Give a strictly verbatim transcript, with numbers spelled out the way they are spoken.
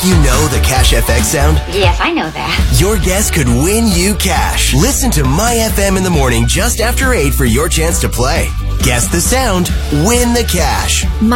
You know the Cash F X sound? Yes, I know that. Your guess could win you cash. Listen to My F M in the morning just after eight for your chance to play. Guess the sound, win the cash.